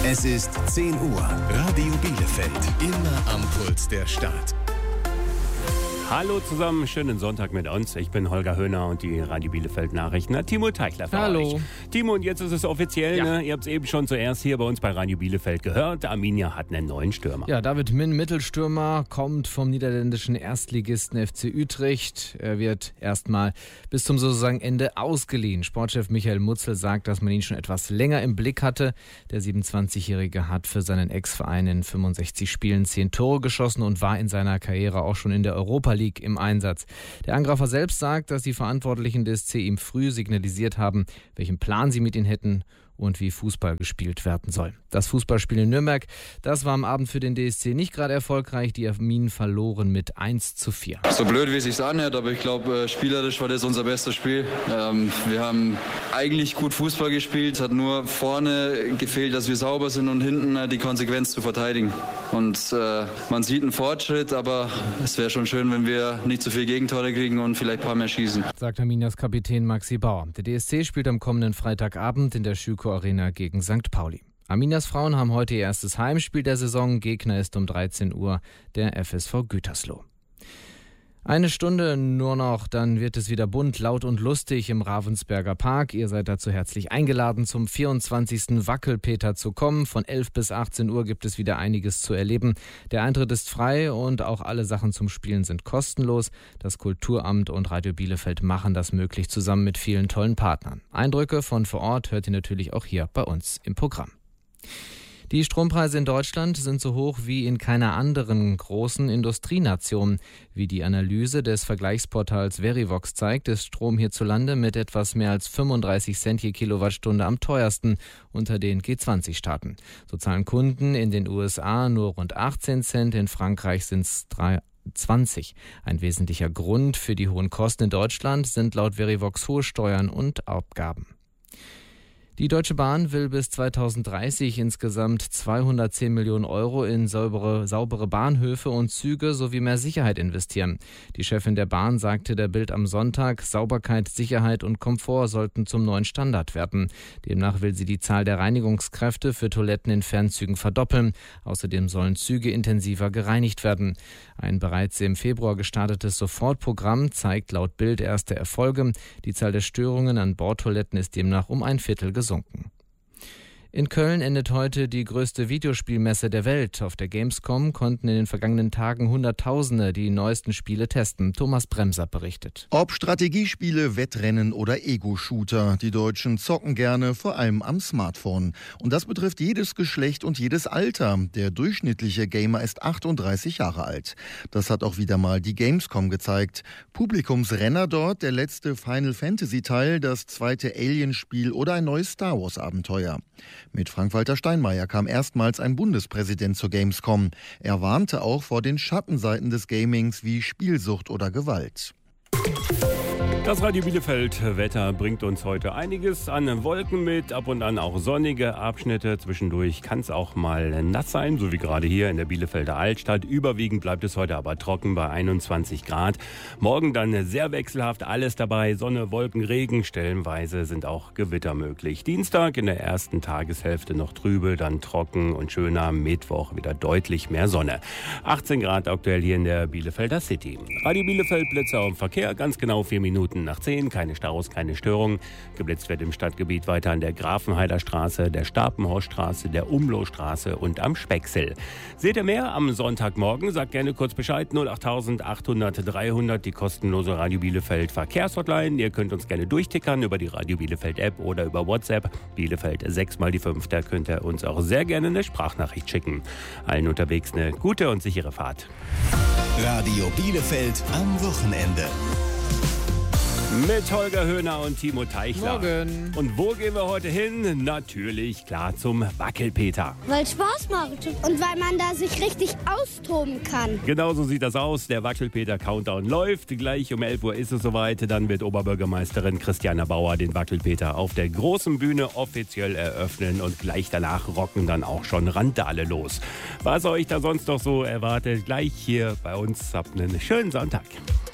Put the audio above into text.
Es ist 10 Uhr. Radio Bielefeld. Immer am Puls der Stadt. Hallo zusammen, schönen Sonntag mit uns. Ich bin Holger Höhner und die Radio Bielefeld Nachrichten hat Timo Teichler für euch. Timo, und jetzt ist es offiziell, ne? Ihr habt es eben schon zuerst hier bei uns bei Radio Bielefeld gehört. Arminia hat einen neuen Stürmer. Ja, David Min, Mittelstürmer, kommt vom niederländischen Erstligisten FC Utrecht. Er wird erstmal bis zum Saisonende ausgeliehen. Sportchef Michael Mutzel sagt, dass man ihn schon etwas länger im Blick hatte. Der 27-Jährige hat für seinen Ex-Verein in 65 Spielen 10 Tore geschossen und war in seiner Karriere auch schon in der Europa League im Einsatz. Der Angreifer selbst sagt, dass die Verantwortlichen des SC ihm früh signalisiert haben, welchen Plan sie mit ihm hätten und wie Fußball gespielt werden soll. Das Fußballspiel in Nürnberg, das war am Abend für den DSC nicht gerade erfolgreich. Die Arminen verloren mit 1:4. So blöd, wie es sich anhört, aber ich glaube, spielerisch war das unser bestes Spiel. Wir haben eigentlich gut Fußball gespielt. Es hat nur vorne gefehlt, dass wir sauber sind und hinten die Konsequenz zu verteidigen. Und man sieht einen Fortschritt, aber es wäre schon schön, wenn wir nicht zu viel Gegentore kriegen und vielleicht ein paar mehr schießen. Sagt Arminias Kapitän Maxi Bauer. Der DSC spielt am kommenden Freitagabend in der Schüko Arena gegen St. Pauli. Arminias Frauen haben heute ihr erstes Heimspiel der Saison. Gegner ist um 13 Uhr der FSV Gütersloh. Eine Stunde nur noch, dann wird es wieder bunt, laut und lustig im Ravensberger Park. Ihr seid dazu herzlich eingeladen, zum 24. Wackelpeter zu kommen. Von 11 bis 18 Uhr gibt es wieder einiges zu erleben. Der Eintritt ist frei und auch alle Sachen zum Spielen sind kostenlos. Das Kulturamt und Radio Bielefeld machen das möglich, zusammen mit vielen tollen Partnern. Eindrücke von vor Ort hört ihr natürlich auch hier bei uns im Programm. Die Strompreise in Deutschland sind so hoch wie in keiner anderen großen Industrienation. Wie die Analyse des Vergleichsportals Verivox zeigt, ist Strom hierzulande mit etwas mehr als 35 Cent je Kilowattstunde am teuersten unter den G20-Staaten. So zahlen Kunden in den USA nur rund 18 Cent, in Frankreich sind es 20. Ein wesentlicher Grund für die hohen Kosten in Deutschland sind laut Verivox hohe Steuern und Abgaben. Die Deutsche Bahn will bis 2030 insgesamt 210 Millionen Euro in saubere Bahnhöfe und Züge sowie mehr Sicherheit investieren. Die Chefin der Bahn sagte der Bild am Sonntag, Sauberkeit, Sicherheit und Komfort sollten zum neuen Standard werden. Demnach will sie die Zahl der Reinigungskräfte für Toiletten in Fernzügen verdoppeln. Außerdem sollen Züge intensiver gereinigt werden. Ein bereits im Februar gestartetes Sofortprogramm zeigt laut Bild erste Erfolge. Die Zahl der Störungen an Bordtoiletten ist demnach um ein Viertel gesunken. In Köln endet heute die größte Videospielmesse der Welt. Auf der Gamescom konnten in den vergangenen Tagen Hunderttausende die neuesten Spiele testen. Thomas Bremser berichtet. Ob Strategiespiele, Wettrennen oder Ego-Shooter, die Deutschen zocken gerne, vor allem am Smartphone. Und das betrifft jedes Geschlecht und jedes Alter. Der durchschnittliche Gamer ist 38 Jahre alt. Das hat auch wieder mal die Gamescom gezeigt. Publikumsrenner dort, der letzte Final-Fantasy-Teil, das zweite Alien-Spiel oder ein neues Star Wars-Abenteuer. Mit Frank-Walter Steinmeier kam erstmals ein Bundespräsident zur Gamescom. Er warnte auch vor den Schattenseiten des Gamings wie Spielsucht oder Gewalt. Das Radio Bielefeld Wetter bringt uns heute einiges an Wolken mit, ab und an auch sonnige Abschnitte. Zwischendurch kann es auch mal nass sein, so wie gerade hier in der Bielefelder Altstadt. Überwiegend bleibt es heute aber trocken bei 21 Grad. Morgen dann sehr wechselhaft, alles dabei. Sonne, Wolken, Regen, stellenweise sind auch Gewitter möglich. Dienstag in der ersten Tageshälfte noch trübe, dann trocken und schöner. Mittwoch wieder deutlich mehr Sonne. 18 Grad aktuell hier in der Bielefelder City. Radio Bielefeld, Blitzer und Verkehr, ganz genau 4 Minuten nach 10, keine Staus, keine Störungen. Geblitzt wird im Stadtgebiet weiter an der Grafenheider Straße, der Stapenhorststraße, der Umlohstraße und am Specksel. Seht ihr mehr am Sonntagmorgen? Sagt gerne kurz Bescheid, 08000 800 300, die kostenlose Radio Bielefeld Verkehrshotline. Ihr könnt uns gerne durchtickern über die Radio Bielefeld App oder über WhatsApp. Bielefeld 6x5, da könnt ihr uns auch sehr gerne eine Sprachnachricht schicken. Allen unterwegs eine gute und sichere Fahrt. Radio Bielefeld am Wochenende. Mit Holger Höhner und Timo Teichler. Morgen. Und wo gehen wir heute hin? Natürlich, klar, zum Wackelpeter. Weil es Spaß macht und weil man da sich richtig austoben kann. Genau so sieht das aus. Der Wackelpeter-Countdown läuft. Gleich um 11 Uhr ist es soweit. Dann wird Oberbürgermeisterin Christiane Bauer den Wackelpeter auf der großen Bühne offiziell eröffnen. Und gleich danach rocken dann auch schon Randale los. Was euch da sonst noch so erwartet, gleich hier bei uns. Habt einen schönen Sonntag.